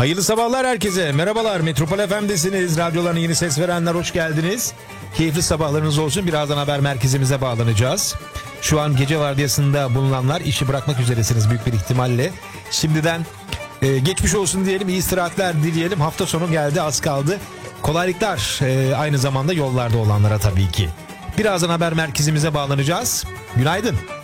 Hayırlı sabahlar herkese. Merhabalar, Metropol FM'desiniz. Radyolarına yeni ses verenler hoş geldiniz. Keyifli sabahlarınız olsun. Birazdan haber merkezimize bağlanacağız. Şu an gece vardiyasında bulunanlar işi bırakmak üzeresiniz büyük bir ihtimalle. Şimdiden geçmiş olsun diyelim, iyi istirahatler dileyelim. Hafta sonu geldi, az kaldı. Kolaylıklar aynı zamanda yollarda olanlara tabii ki. Birazdan haber merkezimize bağlanacağız. Günaydın.